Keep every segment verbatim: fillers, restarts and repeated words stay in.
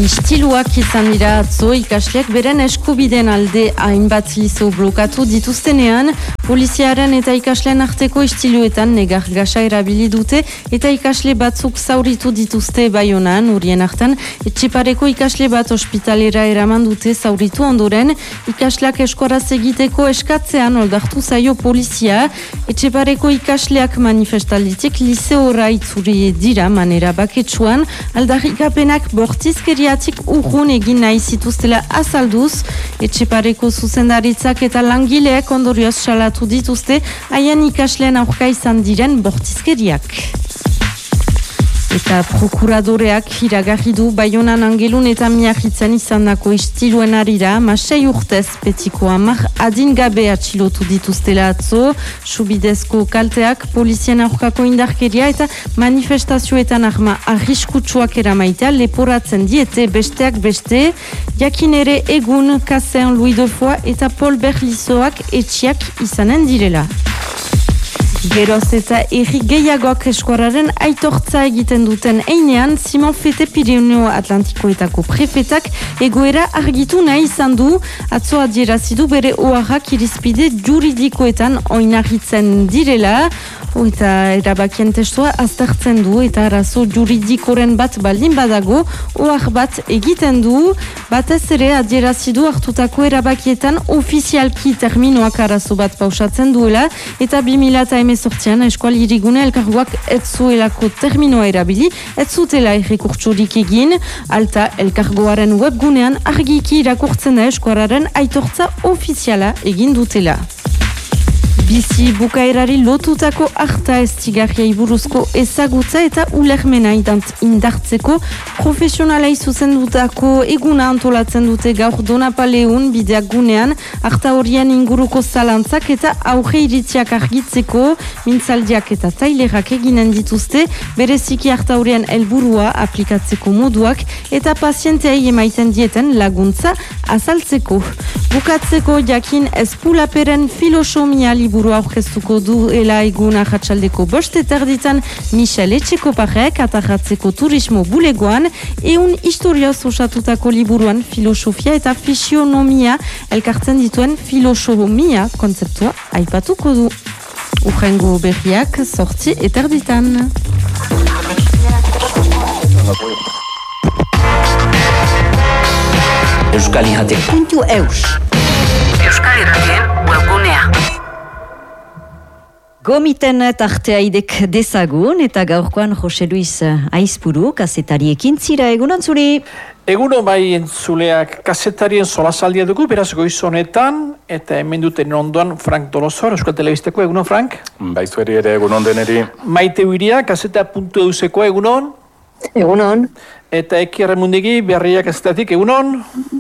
Istiluak izan dira atzo ikasleak beren eskubideen alde hainbat lizo blokatu dituztenean, poliziaren eta ikasleen arteko istiluetan negar gasa erabili dute eta ikasle batzuk zauritu dituzte Baionan, urien hartan, Etxepareko ikasle bat ospitalera eraman dute zauritu ondoren, ikasleak eskoraz egiteko eskatzean oldartu zaio polizia, Etxepareko ikasleak manifestalditik liseora itzuri dira manera baketsuan, aldarrikapenak bortizkeri urrun egin nahi zituztela azalduz, Etxepareko zuzendaritzak eta langileek ondorioz salatu dituzte haien ikasleen aurka izan diren bortizkeriak. Eta prokuradoreak iragarri du Baionan Angelun eta Miarritzen izandako istiluen arira, masei urtez betiko hamar adingabe atxilotu dituztela atzo, subidezko kalteak, polizien aurkako indarkeria eta manifestazioetan arma arriskutsuak eramaitea leporatzen diete besteak beste, jakin ere egun Kasean Louis Defoe eta Paul Berlizoak etxiak izanen direla. Geroz eta erri gehiagoak eskuararen aitortza egiten duten einean, Simon Fete Pirineo Atlantikoetako prefetak egoera argitu nahi izan du, atzo adierazidu bere oharrak irizpide juridikoetan oinarritzen direla, eta erabakien testua aztertzen du eta arazo juridikoren bat baldin badago, ohar bat egiten du, batez ere adierazidu hartutako erabakietan ofizialki terminoak arazo bat pausatzen duela, eta bi mila hemezortzian eskual irigune elkargoak ez zuelako terminoa erabili, ez zutela errekurtsurik egin, alta elkargoaren webgunean argiki irakurtzen da eskuararen aitortza ofiziala egin dutela. Bizi bukaerari lotutako arta estigarriai buruzko ezagutza eta ulermena indartzeko profesionalai zuzendutako eguna antolatzen dute gaur Donapaleun bideak gunean arta horien inguruko zalantzak eta aurre iritziak argitzeko mintzaldiak eta tailerak eginen dituzte bereziki arta horien helburua aplikatzeko moduak eta pazienteai emaiten dieten laguntza azaltzeko. Bukatzeko jakin Espulaperen filosomia liburu aurkeztuko duela egun arratsaldeko bost eterditan Michel Etxekoparek atarratzeko turismo bulegoan eun historioz osatutako liburuan filosofia eta fisionomia elkartzen dituen filosofia kontzeptua aipatuko du. Urrengo berriak sortzi eterditan. Euskal Irratik puntu eus. Euskal Irratien webgunea. Gomiten tartea idek dezagun eta gaurkoan Jose Luis Aizpuru kazetariekin zira egunon zuri. Egunon bai entzuleak kazetarien solasaldia dugu, beraz goiz honetan, eta hemen duten ondoan Frank Dolosor, Euskal Telebisteko, egunon Frank? Baizueri ere egunon deneri. Maite Uiria, kazeta puntu euseko, egunon? Egunon. Eta Eki Arremundegi, berriak kazetatik, egunon?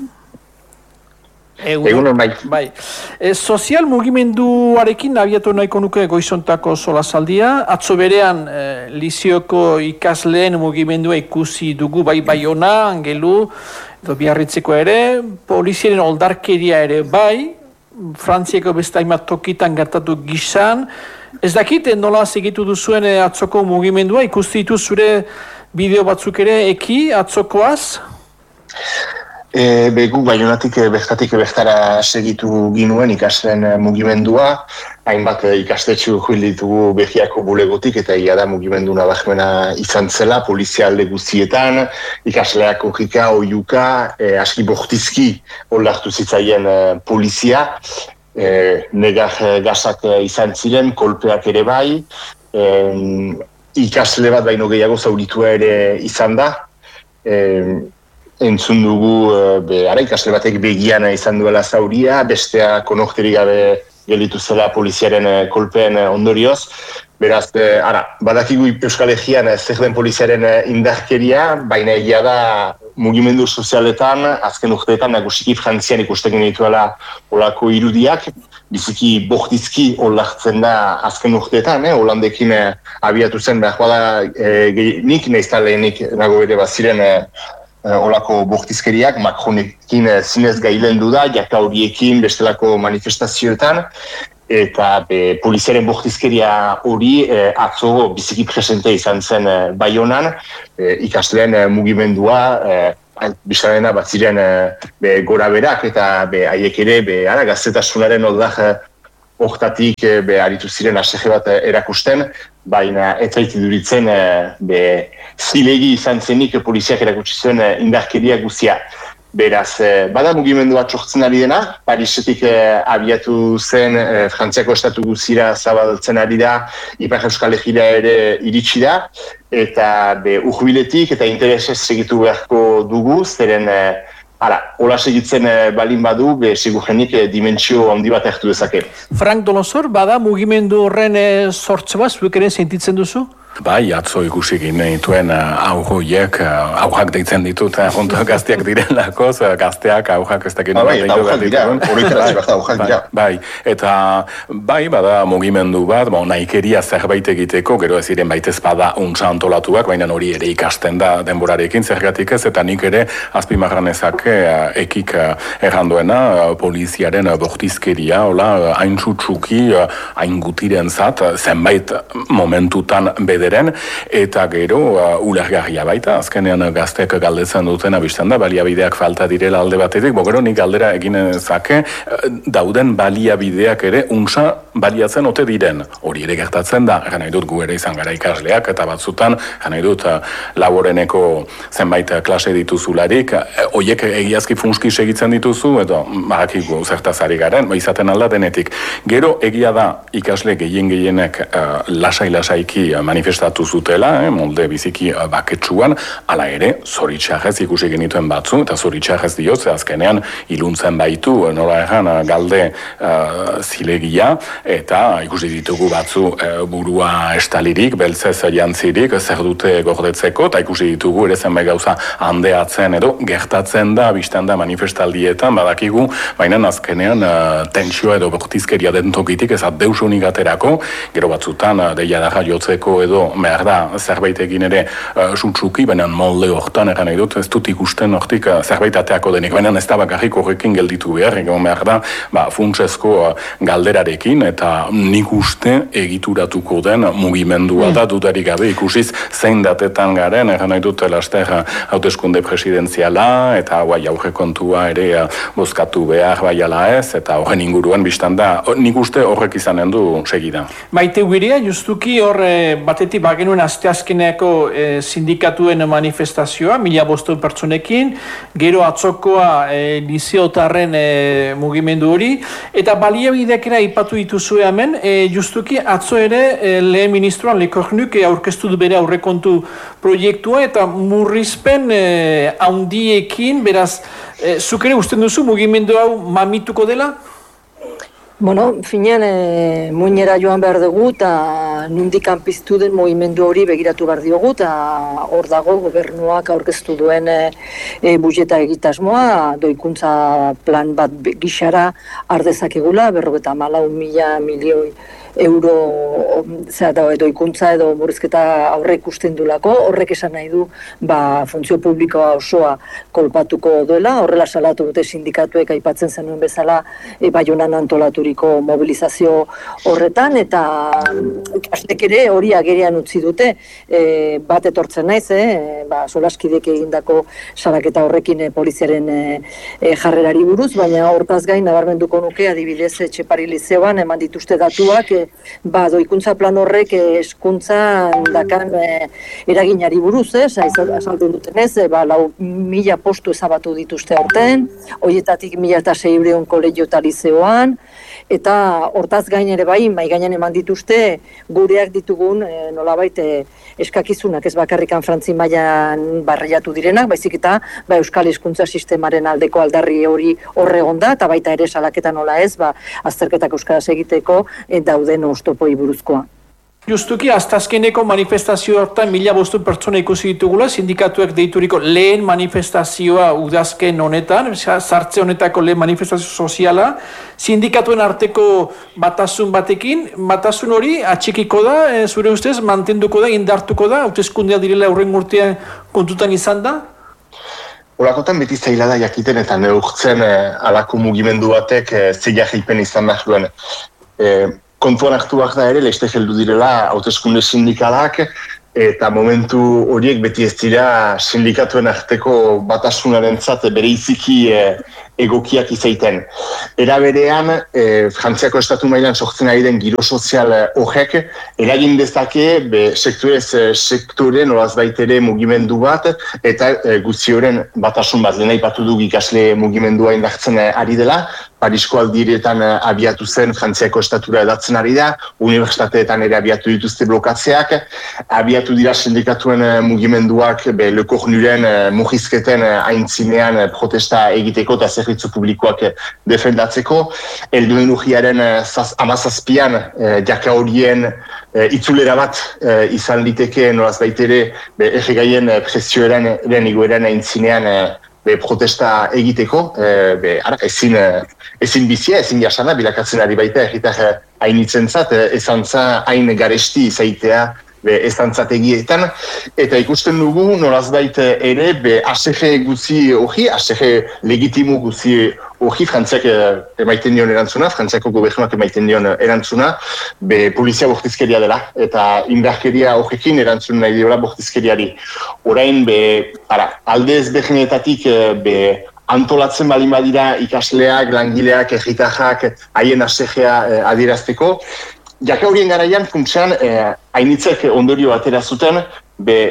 Egunon, Egunon bai. bai. E, sozial mugimenduarekin abiatu nahiko nuke goizontako solasaldia. Atzo berean e, Lizioko ikasleen mugimendua ikusi dugu bai Baiona, Angelu, edo Biarritzeko ere, poliziaren oldarkeria ere bai, Frantziako beste hainbat tokitan gertatu gizan. Ez dakit nola segitu duzuen atzoko mugimendua, ikusti ditu zure bideo batzuk ere Eki atzokoaz? E, Begu, Baionatik bertatik bertara segitu ginuen ikasleen mugimendua, hainbat ikastetxu juil ditugu Behiako bulegotik eta ia da mugimendu nabarmena izan zela, polizia alde guztietan, ikasleak okika, oiuka, e, aski bortizki oldartu zitzaien e, polizia, e, negar gazak izan ziren, kolpeak ere bai, e, ikasle bat baino gehiago zauritua ere izan da, e, entzun dugu, be, ara ikasle batek begian izan duela zauria, bestea konorterik gabe gelitu zela poliziaren kolpeen ondorioz. Beraz, e, ara, badakigu Euskal Herrian zer den poliziaren indarkeria, baina egia da mugimendu sozialetan, azken urteetan nagusiki Frantzian ikusten genituela olako irudiak, biziki bortizki oldartzen da azken urteetan, eh? Holandekin eh, abiatu zen behar bada eh, nik, naizta lehenik nago ere baziren eh, olako bortizkeriak, Macronekin zinez gailendu da, jaka horiekin bestelako manifestazioetan, eta be, poliziaren bortizkeria hori e, atzo biziki presente izan zen e, Baionan, e, ikasleen e, mugimendua e, bizarrena bat ziren be, gora berak eta be, haiek ere be, ara, gaztetasunaren oddak hortatik be, aritu ziren asege bat erakusten, baina ez zait iduritzen be, zilegi izan zenik poliziak erakutsi zuen indarkeria guzia. Beraz, bada mugimendu bat sortzen ari dena, Parisetik abiatu zen Frantziako estatu guzira zabaltzen ari da, Ipar Euskal Herrira ere iritsi da, eta be, urbiletik eta interesez segitu beharko dugu, zeren hala, hola segitzen balin badu, be, segurenik dimentsio handi bat hartu dezake. Frank Dolosor, bada mugimendu horren sortze bat, zuek ere sentitzen duzu? Bai, atzo ikusi ginituen aurroiek, aurrak deitzen ditut, junto gazteak direlako, gazteak aurrak ez dakit. Bai, eta aurrak dira, horretaraz bat aurrak dira. Bai, eta bai, bada mugimendu bat, nahikeria zerbait egiteko, gero ez ziren baitez bada untsa antolatuak, baina hori ere ikasten da denborarekin, zergatik ez, eta nik ere azpimarran ezake ekik erranduena, poliziaren bortizkeria, hola, hain txutsuki, hain gutiren zat, zenbait momentutan bede eta gero uh, ulergarria baita, azkenean gazteak galdetzen dutena biztan da, baliabideak falta direla alde batetik, bo gero nik galdera egin ezake, dauden baliabideak ere untsa baliatzen ote diren, hori ere gertatzen da, gana idut gu ere izan gara ikasleak, eta batzutan, gana idut uh, laboreneko zenbait klase dituzularik, hoiek egiazki funski segitzen dituzu, edo barakigu zertazari garen, izaten alda denetik. Gero egia da ikasle gehien gehienek uh, lasai-lasaiki manifestatu manifestatu zutela, eh, molde biziki uh, baketsuan, ala ere, zoritxarrez ikusi genituen batzu, eta zoritxarrez diot, azkenean iluntzen baitu, nola erran, galde uh, zilegia, eta ikusi ditugu batzu uh, burua estalirik, beltzez jantzirik, zer dute gordetzeko, eta ikusi ditugu ere zenbait gauza handeatzen edo, gertatzen da, biztan da manifestaldietan, badakigu, baina azkenean uh, tentsioa edo bortizkeria den tokitik, ez deus unik aterako, gero batzutan, uh, deia darra jotzeko edo behar da zerbait egin ere uh, sutsuki, baina molde hortan egan nahi dut, ez dut ikusten hortik uh, zerbait ateako denik, baina ez da bakarrik horrekin gelditu behar, egon behar da ba, funtsezko uh, galderarekin, eta nik uste egituratuko den mugimendua da, dudarik gabe ikusiz zein datetan garen, egan nahi dut laster hauteskunde presidenziala, eta guai aurrekontua ere uh, bozkatu behar bai ala ez, eta horren inguruan biztan da, nik uste horrek izanen du segida. Maite Ubiria, justuki hor batetik bagenuen asteazkeneko e, sindikatuen manifestazioa, mila bostehun pertsonekin, gero atzokoa e, lizeotarren e, mugimendu hori, eta baliabideak ere aipatu dituzue hemen, e, justuki atzo ere e, lehen ministroan Lekornuk e, aurkeztu du bere aurrekontu proiektua, eta murrizpen e, handiekin, beraz, e, zuk ere usten duzu mugimendu hau mamituko dela? Bueno, finean, e, muinera joan behar dugu, eta nundik piztu den mugimendu hori begiratu behar diogu, eta hor dago gobernuak aurkeztu duen e, e, budjeta egitasmoa, doikuntza plan bat gixara ardezakegula, berrogeta malau mila milioi euro zera, doikuntza edo murrizketa aurre ikusten dulako, horrek esan nahi du ba, funtzio publikoa osoa kolpatuko duela, horrela salatu dute sindikatuek aipatzen zenuen bezala e, Baionan antolaturiko mobilizazio horretan, eta ikaslek ere hori agerian utzi dute, e, bat etortzen naiz, eh? ba, solaskidek egindako salaketa horrekin e, poliziaren e, e, jarrerari buruz, baina hortaz gain nabarmenduko nuke adibidez Etxepari lizeoan eman dituzte datuak, e, ba, doikuntza plan horrek hezkuntza dakan e, eraginari buruz, ez, azaldu dutenez, e, ba, lau mila postu ezabatu dituzte aurten, horietatik mila eta seiehun kolegio eta lizeoan, eta hortaz gain ere bai, mai gainean eman dituzte gureak ditugun e, nolabait e, eskakizunak, ez bakarrikan Frantzi mailan barreiatu direnak, baizik eta ba, Euskal Hezkuntza sistemaren aldeko aldarri hori horre da, eta baita ere salaketa nola ez, ba, azterketak euskaraz egiteko e, dauden oztopoi buruzkoa. Justuki, aztazkeneko manifestazio hortan mila bostu pertsona ikusi ditugula, sindikatuak deituriko lehen manifestazioa udazken honetan, sartze honetako lehen manifestazio soziala, sindikatuen arteko batasun batekin, batasun hori atxikiko da, e, zure ustez, mantenduko da, indartuko da, hauteskundea direla aurren urtean kontutan izan da? Olakotan beti zaila da jakiten eta neurtzen eh, alako mugimendu batek eh, zeila jaipen izan behar duen. Eh, Kontuan hartu behar da ere, leizte heldu direla hauteskunde sindikalak, eta momentu horiek beti ez dira sindikatuen arteko batasunarentzat bereiziki e, egokiak izaiten. Era berean, e, Frantziako estatu mailan sortzen ari den giro sozial horrek eragin dezake be, sektorez sektore nolaz baitere mugimendu bat eta e, guztioren batasun bat. Lehen aipatu duk ikasle mugimendua indartzen ari dela, Parisko aldirietan abiatu zen, Frantziako estatura edatzen ari da, unibertsitateetan ere abiatu dituzte blokatzeak, abiatu dira sindikatuen mugimenduak be, Le Cornuren mugizketen aintzinean protesta egiteko eta zerbitzu publikoak defendatzeko. Helduen urriaren amazazpian jaka horien itzulera bat izan liteke nolaz baitere erregaien presioeran igoeran aintzinean be, protesta egiteko, e, be, ara, ezin, ezin bizia, ezin jasana, bilakatzen ari baita erritar hainitzen zat, ezantza hain garesti izaitea be, ezantzat egietan, eta ikusten dugu nolazbait ere be, A S G guzi hori, A S G legitimu guzi hori, Frantziak emaiten dion erantzuna, Frantziako gobernuak emaiten dion erantzuna, be, polizia bortizkeria dela, eta indarkeria horrekin erantzun nahi diola bortizkeriari. Orain, be, ara, alde ezberdinetatik be, antolatzen baldin badira ikasleak, langileak, herritarrak, haien A S G-a adierazteko, jaka horien garaian funtsean hainitzek ondorio atera zuten, be,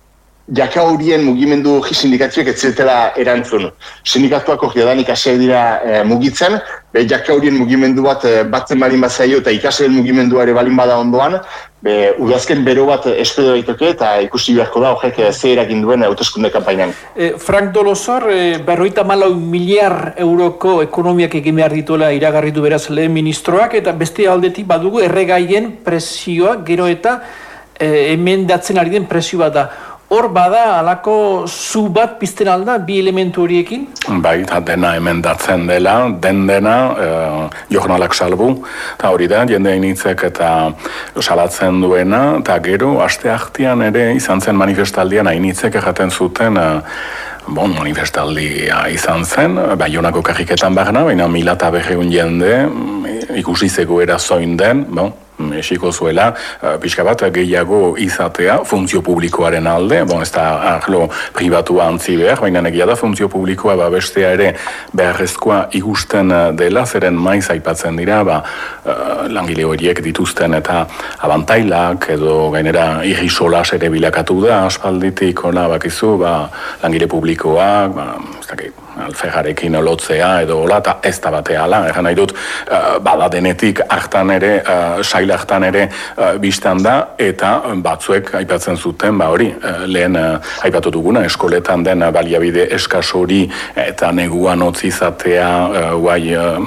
jaka horien mugimendu hori sindikatuak ez zetela erantzun. Sindikatuak hori adanik hasiak dira e, mugitzen, be, jaka horien mugimendu bat e, batzen balin bazaio eta ikasleen mugimendua ere balin bada ondoan, be, udazken bero bat espedo daiteke eta ikusi beharko da horrek ze eragin duen hauteskunde kanpainan. E, Frank Dolosor, e, berroita malau miliar euroko ekonomiak egin behar dituela iragarri du beraz lehen ministroak, eta beste aldetik badugu erregaien presioa, gero eta e, emendatzen ari den presio bat da. Hor bada alako zu bat pizten alda bi elementu horiekin? Bai, eta dena emendatzen dela, den dena eh, jornalak salbu, eta hori da, jende initzek eta salatzen duena, eta gero, aste artean ere izan zen manifestaldian hainitzek erraten zuten, eh, bon, manifestaldia izan zen, Baionako karriketan barna, baina mila eta berreun jende ikusi zegoera zoin den, bon, esiko zuela, pixka bat gehiago izatea funtzio publikoaren alde, bon, ez da arlo pribatua antzi behar, baina egia da funtzio publikoa ba, bestea ere beharrezkoa ikusten dela, zeren maiz aipatzen dira, ba, langile horiek dituzten eta abantailak edo gainera irri solas ere bilakatu da, aspalditik hola bakizu, ba, langile publikoak, ba, ez dakit, alferrarekin lotzea edo hola, eta ez da batea ala, egan nahi dut, uh, bada denetik hartan ere, uh, sail hartan ere uh, biztan da, eta batzuek aipatzen zuten, ba hori, uh, lehen uh, aipatu duguna, eskoletan den uh, baliabide eskas hori, eta neguan hotz izatea, uh, guai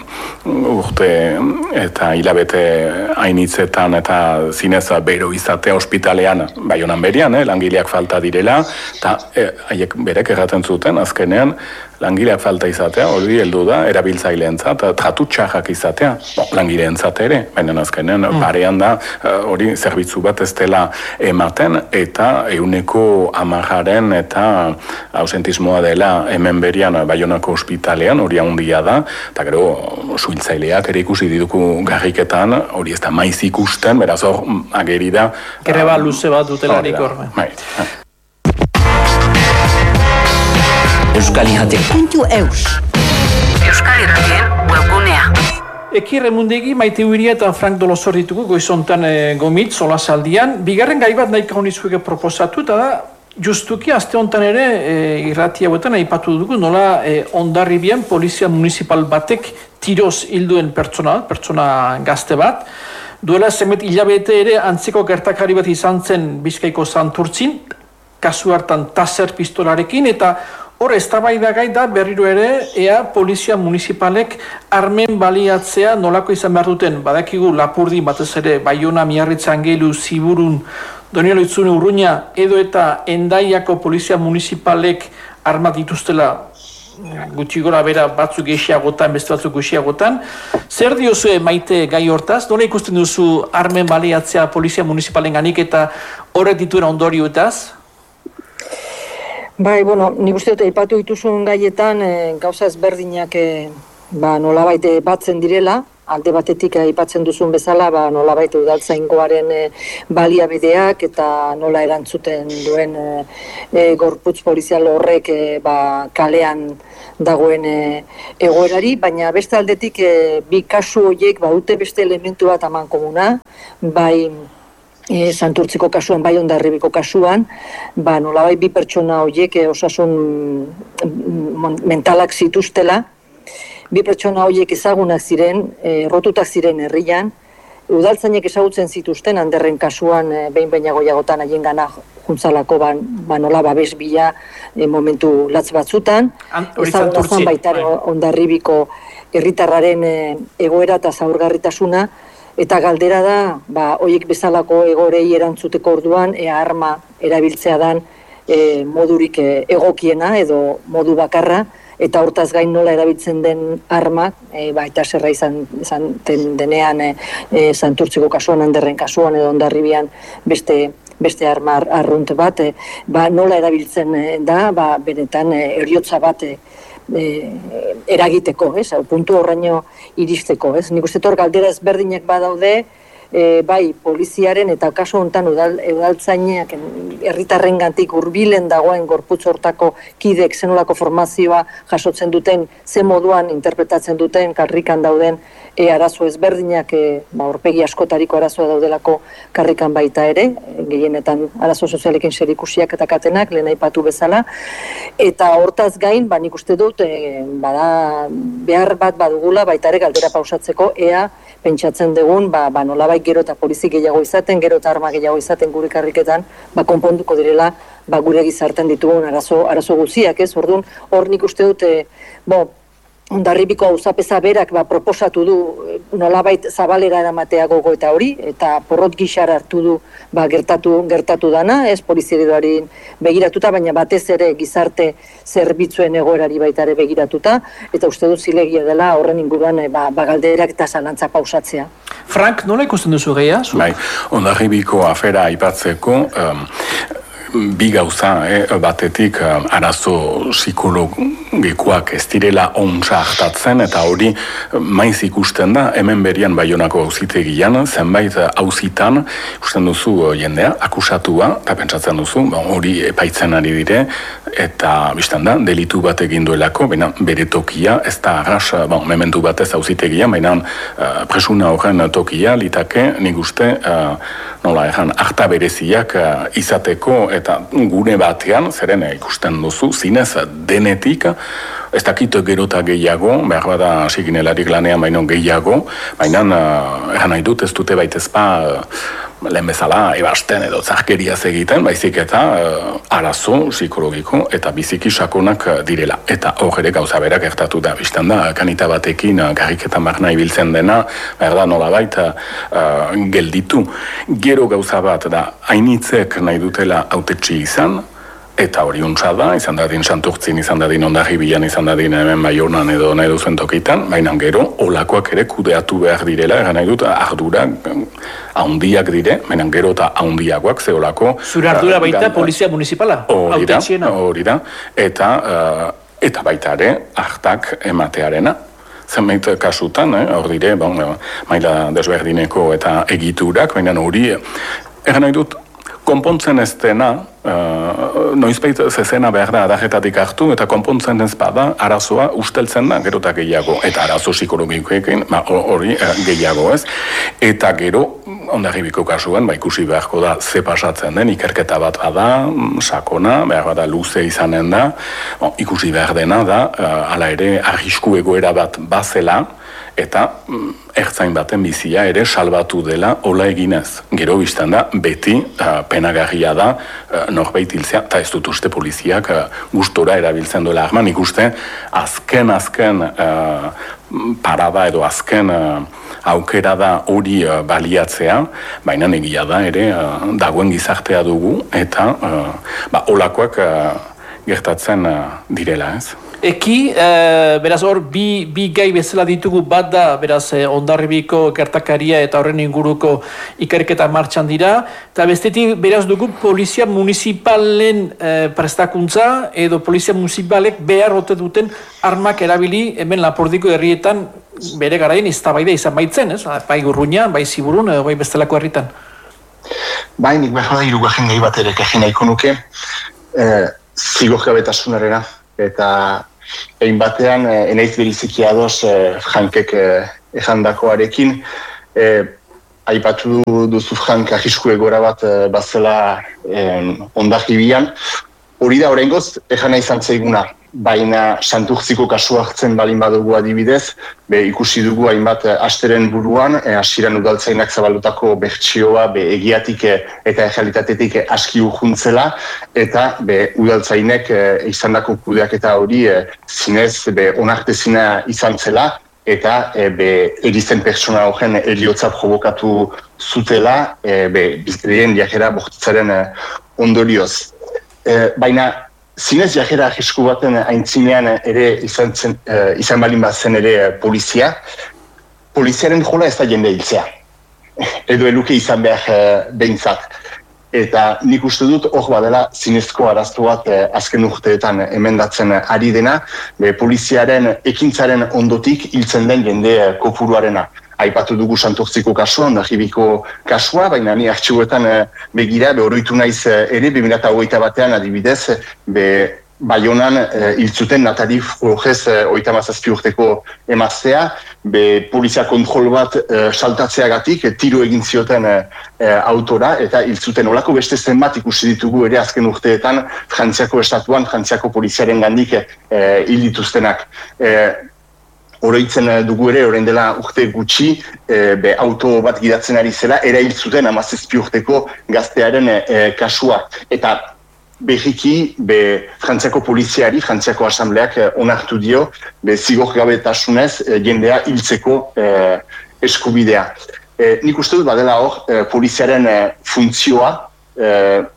uh, urte eta hilabete hainitzetan, eta zinez uh, bero izatea ospitalean, bai honan berian, eh, langileak falta direla, eta haiek eh, berek erraten zuten, azkenean, langileak falta izatea, hori heldu da, erabiltzaileentzat, tratu txarrak izatea, bon, langileentzat ere, baina azkenean mm. parean da, hori zerbitzu bat ez dela ematen, eta euneko amarraren eta ausentismoa dela hemen berian Baionako ospitalean, hori handia da, eta gero, suhiltzaileak ere ikusi dituku garriketan, hori ez da maiz ikusten, beraz hor, ageri da. Greba luze bat dutelarik hor. Bai. Euskal Irratien. Puntu eus. Euskal Irratien webgunea. Eki Remundegi, Maite Uiria eta Frank Dolosor ditugu goizontan e, gomit, solasaldian. Bigarren gai bat nahiko honizueke proposatu, eta da, justuki, aste hontan ere, e, irrati hauetan aipatu dugu, nola e, Hondarribian polizia municipal batek tiroz hilduen pertsona, pertsona gazte bat. Duela zenbait hilabete ere antzeko gertakari bat izan zen Bizkaiko Santurtzin, kasu hartan taser pistolarekin, eta hor eztabaidagai da berriro ere ea polizia municipalek armen baliatzea nolako izan behar duten. Badakigu Lapurdi batez ere Baiona, Miarritza, Angelu, Ziburun, Doniolo Itzune, Urruña edo eta Hendaiako polizia municipalek armak dituztela gutxi gora bera batzuk gehiagotan, beste batzuk gehiagotan. Zer diozue Maite gai hortaz? Nola ikusten duzu armen baliatzea polizia municipalen ganik eta horrek dituen ondorioetaz? Bai, bueno, nik uste dut aipatu dituzun gaietan e, gauza ezberdinak e, ba, nolabait batzen direla. alde batetik aipatzen duzun bezala, ba, nola baitu udaltzaingoaren e, baliabideak eta nola erantzuten duen e, e, gorputz polizial horrek e, ba, kalean dagoen e, egoerari, baina beste aldetik e, bi kasu horiek badute beste elementu bat aman komuna, bai e, Santurtziko kasuan, bai Hondarribiko kasuan, ba, nolabai bi pertsona horiek e, osasun mentalak zituztela, bi pertsona horiek ezagunak ziren, e, rotutak ziren herrian, udaltzainek ezagutzen zituzten, Anderren kasuan e, behin behin goiagotan haien gana juntzalako ba, ba nola babes bila e, momentu latz batzutan, ezagunazan baita Hondarribiko herritarraren e, egoera eta zaurgarritasuna, eta galdera da, ba, horiek bezalako egorei erantzuteko orduan, ea arma erabiltzea dan e, modurik e, egokiena edo modu bakarra, eta hortaz gain nola erabiltzen den armak, e, ba, eta zerra izan, izan denean e, e, Santurtziko kasuan, Anderren kasuan edo Hondarribian beste beste arma arrunt bat, e, ba, nola erabiltzen da, ba, benetan e, eriotza bat e, e, eragiteko, ez, puntu horraino iristeko, ez. Nik uste hor galdera ezberdinak badaude, e, bai poliziaren eta kasu honetan udal, udaltzainak herritarrengantik hurbilen dagoen gorputz hortako kidek zenolako formazioa jasotzen duten, ze moduan interpretatzen duten, karrikan dauden e, arazo ezberdinak, e, ba, aurpegi askotariko arazoa daudelako karrikan baita ere, gehienetan arazo sozialekin zerikusiak eta katenak, lehen aipatu bezala, eta hortaz gain, ba, nik uste dut, e, bada, behar bat badugula, baita ere galdera pausatzeko, ea pentsatzen dugun, ba, ba nolabait gero eta polizi gehiago izaten, gero eta arma gehiago izaten gure karriketan, ba, konponduko direla, ba, gure gizarten ditugun arazo, arazo guziak, ez? Orduan, hor nik uste dute, bo, Hondarribiko auzapeza berak ba, proposatu du nolabait zabalera eramatea gogo eta hori, eta porrot gixar hartu du ba, gertatu, gertatu dana, ez polizieridoari begiratuta, baina batez ere gizarte zerbitzuen egoerari baita ere begiratuta, eta uste dut zilegia dela horren inguruan ba, ba galderak eta zalantza pausatzea. Frank, nola ikusten duzu gehiago? Bai, Hondarribiko afera aipatzeko, um, bi gauza, eh, batetik uh, arazo psikologikoak ez direla ontsa hartatzen, eta hori maiz ikusten da, hemen berian Baionako auzitegian, zenbait auzitan, ikusten duzu uh, jendea, akusatua, eta pentsatzen duzu, ba, hori epaitzen ari dire, eta biztan da, delitu bat egin duelako, baina bere tokia, ez da arras, bon, mementu batez auzitegian, baina uh, presuna horren tokia, litake, nik uste, uh, nola erran, harta bereziak uh, izateko, eta gune batean, zeren ikusten duzu, zinez denetik, ez dakit gerota gehiago, behar bada siginelarik lanean baino gehiago, baina uh, erran nahi dut ez dute baitezpa uh, lehen bezala ebasten edo zarkeriaz egiten, baizik eta uh, arazo psikologiko eta biziki sakonak uh, direla. Eta hor ere gauza berak gertatu da, biztan da, kanita batekin uh, garriketan barna ibiltzen dena, behar da nolabait uh, gelditu. Gero gauza bat da, hainitzek nahi dutela autetxi izan, eta hori untsa da, izan dadin Santurtzin, izan dadin Hondarribian, izan dadin hemen Baionan edo nahi duzen tokitan, baina gero, olakoak ere kudeatu behar direla, egan nahi dut, ardura haundiak dire, baina gero eta haundiagoak, ze olako... Zure ardura baita uh, polizia municipala? Hori da, hori da, eta, uh, eta baita ere, hartak ematearena. Zenbait kasutan, eh, hor dire, bon, maila desberdineko eta egiturak, baina hori, egan nahi dut, konpontzen ez dena, uh, noizbait zezena behar da adajetatik hartu, eta konpontzen ez bada, arazoa usteltzen da, gero eta gehiago, eta arazo psikologikoekin, hori uh, gehiago ez, eta gero, Hondarribiko kasuan, ba, ikusi beharko da, ze pasatzen den, ikerketa bat bada, sakona, behar bada luze izanen da, bon, ikusi behar dena da, uh, ala ere, arrisku egoera bat bazela, eta mm, ertzain baten bizia ere salbatu dela hola eginez. Gero biztan da, beti uh, penagarria da uh, norbait hiltzea, eta ez dut uste poliziak uh, gustora erabiltzen duela arman, ikuste azken, azken uh, parada edo azken uh, aukera da hori uh, baliatzea, baina egia da ere uh, dagoen gizartea dugu, eta uh, ba, holakoak uh, gertatzen uh, direla ez. Eki, e, beraz hor, bi, bi gai bezala ditugu bat da, beraz, e, Hondarribiko gertakaria eta horren inguruko ikerketa martxan dira, eta bestetik, beraz dugu, polizia municipalen e, prestakuntza, edo polizia municipalek behar ote duten armak erabili, hemen Lapordiko herrietan bere garaien eztabaida izan baitzen, ez? Bai Urruñan, bai Ziburun, edo bai bestelako herritan. Bai, nik behar da hirugarren gai bat ere kajin nahiko nuke, e, zigorgabetasunarena, eta egin batean, e, enaiz beriziki ados e, Frankek e, ejandakoarekin, e, aipatu duzu Frank arrisku egora bat e, bazela e, ondakibian, hori da oraingoz ejana izan zaiguna, baina Santurtziko kasua hartzen balin badugu adibidez, be ikusi dugu hainbat asteren buruan, e, hasieran udaltzainak zabaldutako bertsioa be egiatik e, eta errealitatetik aski urjuntzela, eta be udaltzainek e, izandako kudeaketa hori e, zinez be onartezina izan zela, eta e, be erizen pertsona horren heriotza provokatu zutela, e, be bizkarien diakera bortitzaren e, ondorioz. E, baina zinez jajera arrisku baten aintzinean ere izan, zen, uh, izan balin bat zen ere polizia. Poliziaren jola ez da jende hiltzea. Edo eluke izan behar uh, behintzat. Eta nik uste dut hor badela zinezko araztu bat uh, azken urteetan emendatzen ari dena, be, poliziaren ekintzaren ondotik hiltzen den jende uh, kopuruarena. Aipatu dugu Santurtziko kasua, Hondarribiko kasua, baina ni artxiboetan e, begira, be oroitu naiz e, ere, bi mila hogeita batean adibidez, be Baionan e, hiltzuten Natali Flores e, hogeita hamazazpi urteko emaztea, be polizia kontrol bat e, saltatzeagatik, e, tiro egin zioten e, e, autora, eta hiltzuten olako beste zenbat ikusi ditugu ere azken urteetan Frantziako estatuan, Frantziako poliziaren gandik e, hil dituztenak. E, Oroitzen dugu ere, orain dela urte gutxi, e, be, auto bat gidatzen ari zela, erail zuten hamazazpi urteko gaztearen e, kasua. Eta berriki, be, Frantziako poliziari, Frantziako asambleak e, onartu dio, be, zigorgabetasunez e, jendea hiltzeko e, eskubidea. E, nik uste dut badela hor, e, poliziaren e, funtzioa, e,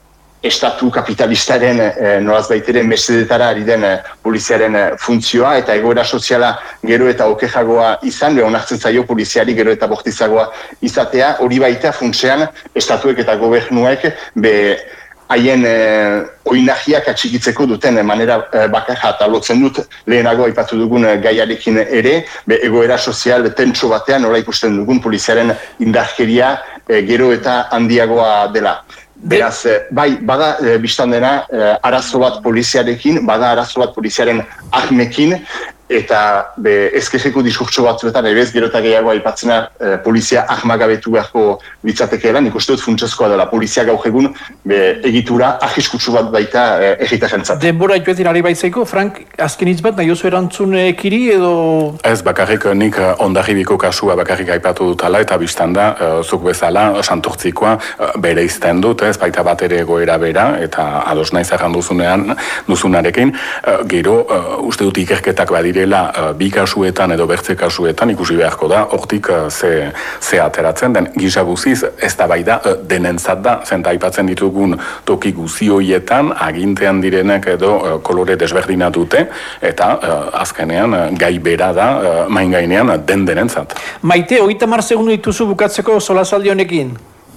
estatu kapitalistaren e, nolaz baiteren mesedetara ari den e, poliziaren e, funtzioa, eta egoera soziala gero eta okejagoa izan, be onartzen zaio poliziari gero eta bortizagoa izatea, hori baita funtsean estatuek eta gobernuek be haien e, oinagiak atxikitzeko duten e, manera e, bakarra, eta lotzen dut lehenago aipatu dugun e, gaiarekin ere, be egoera sozial tentso batean nola ikusten dugun poliziaren indarkeria e, gero eta handiagoa dela. Beraz, bai, bada e, biztan dena e, arazo bat poliziarekin, bada arazo bat poliziaren ahmekin, eta be, ezkerreko diskurtso batzuetan, ebez gero eta gehiago aipatzena e, polizia ahmagabetu beharko litzatekeela, nik uste dut funtsezkoa dela, polizia gaur egun be, egitura ahiskutsu bat baita e, egitarentzat. Denbora joetin ari baitzaiko, Frank, azken hitz bat, nahi oso erantzun ekiri edo... Ez, bakarrik nik Hondarribiko kasua bakarrik aipatu dutala, eta biztan da, zuk bezala, Santurtzikoa bere izten dut, ez, baita bat ere egoera bera, eta ados naiz erran duzunean, duzunarekin, gero, uste dut ikerketak badire bi kasuetan edo bertze kasuetan ikusi beharko da, hortik ze, ze ateratzen den, gisa guziz ez da bai da denentzat da, zenta aipatzen ditugun toki guzi horietan agintean direnek edo kolore desberdina dute, eta azkenean gai bera da main gainean den denentzat. Maite, hogeita hamar segundu dituzu bukatzeko solasaldi honekin?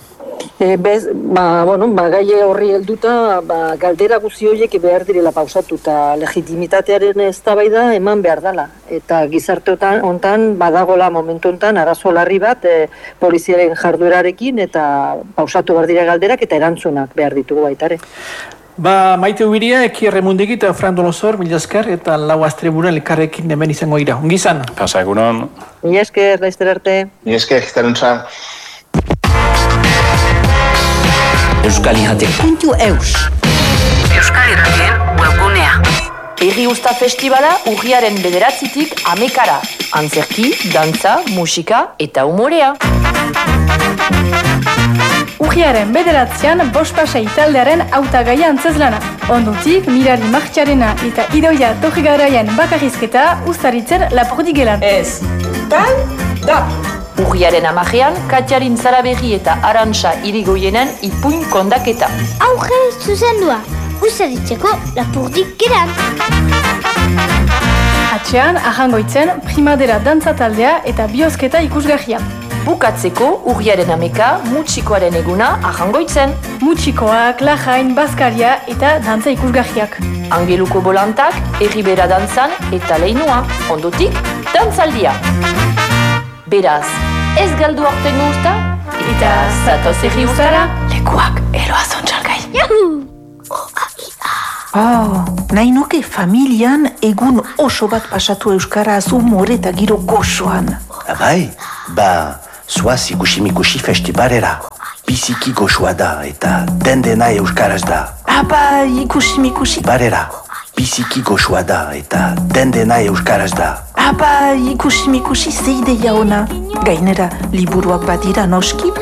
E, bez, ba, bueno, ba, gai horri helduta, ba, galdera guzi horiek behar direla pausatu, eta legitimitatearen eztabaida eman behar dela. Eta gizarte hontan badagola momentu hontan arazo larri bat e, poliziaren jarduerarekin, eta pausatu behar dira galderak eta erantzunak behar ditugu baitare. Ba, Maite Ubiria, Eki Erremundegi eta Fran Dolosor, mila esker, eta lau astrebuna elkarrekin hemen izango ira. Ongi izan? Pasa egunon. Mila esker, laizter arte. Mila esker, izteruntza. Euskal Irrati puntu eus Euskal Irratien webgunea. Herri Usta Festivala urriaren bederatzitik amekara. Antzerki, dantza, musika eta umorea. Urriaren bederatzean Bospasei taldearen hautagaia antzezlana. Ondutik, Mirari Martxarena eta Idoia Torrigaraien bakarrizketa ustaritzen Lapurdigelan. Ez, tal, da. Urriaren amajean, Katjarin Zaraberri eta Arantxa Irigoienen ipuin kondaketa. Aurre zuzendua, usaritzeko Lapurdik geran. Atxean, ahangoitzen, primadera dantza taldea eta biosketa ikusgarria. Bukatzeko, urriaren ameka, mutxikoaren eguna ahangoitzen. Mutxikoak, lajain, bazkaria eta dantza ikusgarriak. Angeluko bolantak, erribera dantzan eta leinua. Ondotik, dantzaldia. Beraz, ez galdu aurten guzta, eta zatoz egi ustara, lekuak eroazon txargai. Oh, nahi nuke familian egun oso bat pasatu euskara humore eta giro goxoan. Abai, ba, zoaz ikusi-mikusi festivalera. Biziki goxoa da eta dendena euskaraz da. Aba, ikusi-mikusi. Barera, biziki goxoa da eta dendena euskaraz da. Aba, ikusi-mikusi zeideia ona. Gainera, liburuak badira noski,